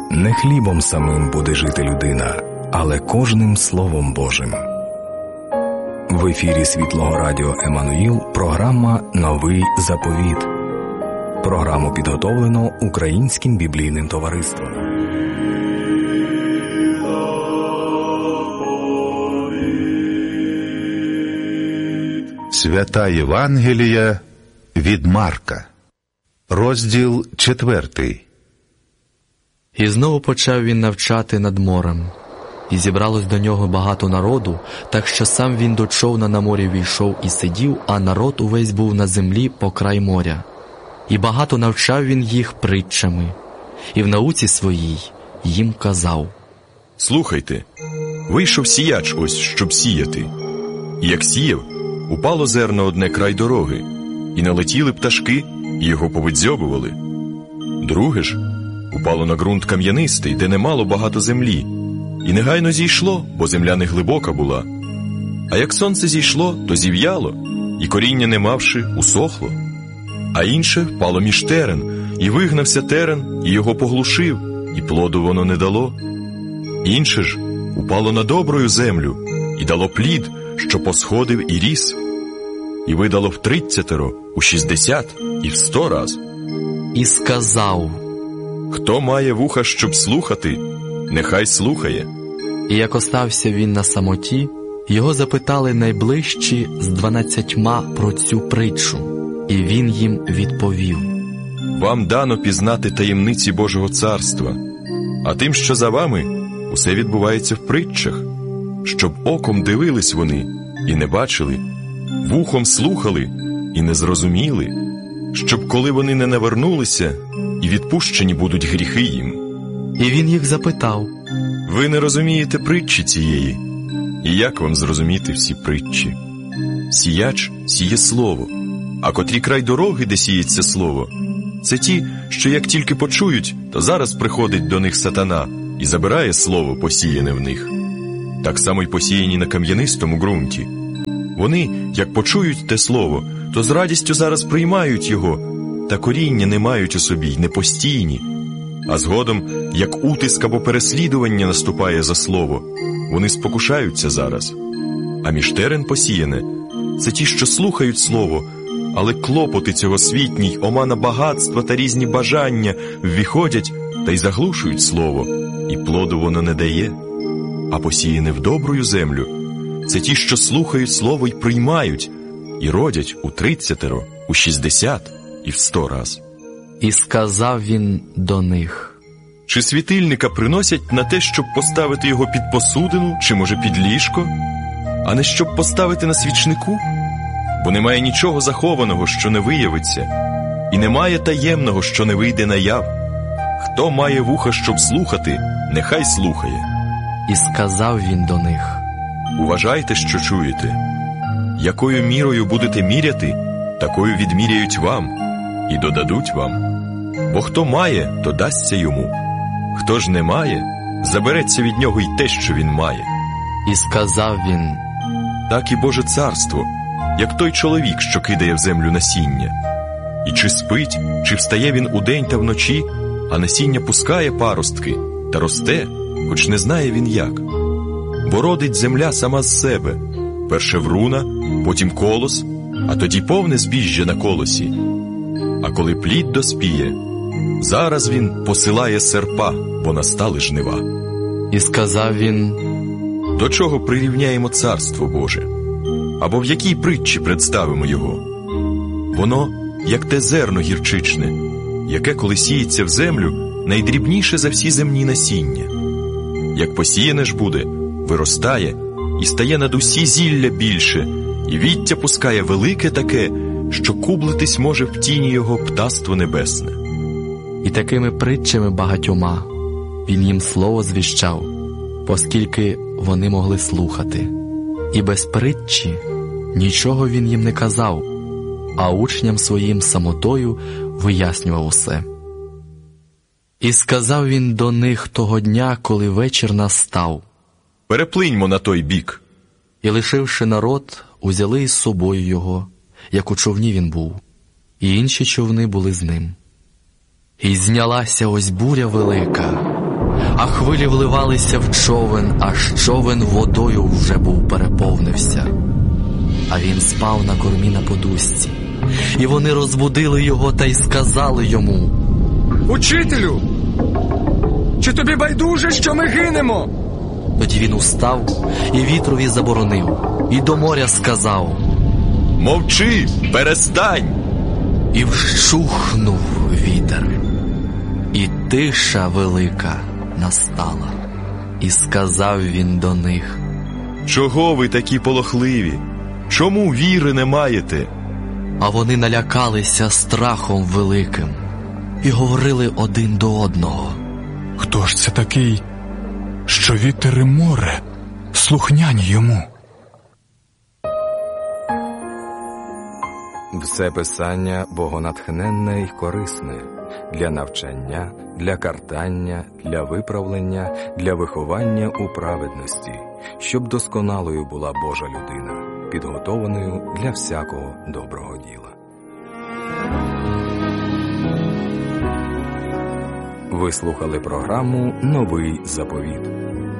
Не хлібом самим буде жити людина, але кожним Словом Божим. В ефірі Світлого Радіо Еммануїл програма «Новий заповіт». Програму підготовлено Українським біблійним товариством. Свята Євангелія від Марка. Розділ 4. І знову почав він навчати над морем. І зібралось до нього багато народу, так що сам він до човна на морі війшов і сидів, а народ увесь був на землі по край моря. І багато навчав він їх притчами. І в науці своїй їм казав: «Слухайте, вийшов сіяч ось, щоб сіяти. І як сіяв, упало зерно одне край дороги, і налетіли пташки, і його повидзьобували. Друге ж упало на ґрунт кам'янистий, де немало багато землі, і негайно зійшло, бо земля не глибока була. А як сонце зійшло, то зів'яло, і коріння не мавши, усохло. А інше впало між терен, і вигнався терен, і його поглушив, і плоду воно не дало. Інше ж упало на добрую землю, і дало плід, що посходив і ріс, і видало в 30, у 60 і в 100 раз. І сказав: Хто має вуха, щоб слухати, нехай слухає. І як остався він на самоті, його запитали найближчі з 12 про цю притчу, і він їм відповів: Вам дано пізнати таємниці Божого царства, а тим, що за вами, усе відбувається в притчах, щоб оком дивились вони і не бачили, вухом слухали і не зрозуміли, щоб коли вони не навернулися, і відпущені будуть гріхи їм. І він їх запитав: Ви не розумієте притчі цієї? І як вам зрозуміти всі притчі? Сіяч сіє слово, а котрі край дороги, де сіється слово, це ті, що як тільки почують, то зараз приходить до них сатана і забирає слово, посіяне в них. Так само й посіяні на кам'янистому ґрунті. Вони, як почують те слово, то з радістю зараз приймають його, та коріння не мають у собі й не постійні. А згодом, як утиск або переслідування наступає за слово, вони спокушаються зараз. А між терен посіяне – це ті, що слухають слово, але клопоти цього світній, омана багатства та різні бажання ввіходять та й заглушують слово, і плоду воно не дає. А посіяне в добрую землю – це ті, що слухають слово й приймають, і родять у 30, у 60 і в 100 раз. І сказав він до них: Чи світильника приносять на те, щоб поставити його під посудину, чи, може, під ліжко, а не щоб поставити на свічнику? Бо немає нічого захованого, що не виявиться, і немає таємного, що не вийде наяв. Хто має вуха, щоб слухати, нехай слухає. І сказав він до них: Уважайте, що чуєте. Якою мірою будете міряти, такою відміряють вам, і додадуть вам. Бо хто має, то дасться йому. Хто ж не має, забереться від нього й те, що він має. І сказав він: Так і Боже царство, як той чоловік, що кидає в землю насіння. І чи спить, чи встає він удень та вночі, а насіння пускає паростки та росте, хоч не знає він як. Бо родить земля сама з себе, перше вруна, потім колос, а тоді повне збіжжя на колосі. А коли плід доспіє, зараз він посилає серпа, бо настали жнива. І сказав він: До чого прирівняємо царство Боже? Або в якій притчі представимо його? Воно, як те зерно гірчичне, яке, коли сіється в землю, найдрібніше за всі земні насіння. Як посіяне ж буде, виростає і стає над усі зілля більше, і віття пускає велике таке, що кублитись може в тіні його птаство небесне. І такими притчами багатьома він їм слово звіщав, оскільки вони могли слухати. І без притчі нічого він їм не казав, а учням своїм самотою вияснював усе. І сказав він до них того дня, коли вечір настав: Переплиньмо на той бік. І, лишивши народ, узяли із собою його, як у човні він був, і інші човни були з ним. І знялася ось буря велика, а хвилі вливалися в човен, аж човен водою вже був переповнився. А він спав на кормі на подушці. І вони розбудили його та й сказали йому: «Учителю, чи тобі байдуже, що ми гинемо?» Тоді він устав і вітрові заборонив, і до моря сказав: «Мовчи, перестань!» І вщухнув вітер, і тиша велика настала. І сказав він до них: «Чого ви такі полохливі? Чому віри не маєте?» А вони налякалися страхом великим і говорили один до одного: «Хто ж це такий, що вітер і море слухняні йому?» Все писання богонатхненне й корисне для навчання, для картання, для виправлення, для виховання у праведності, щоб досконалою була Божа людина, підготованою для всякого доброго діла. Ви слухали програму «Новий заповіт».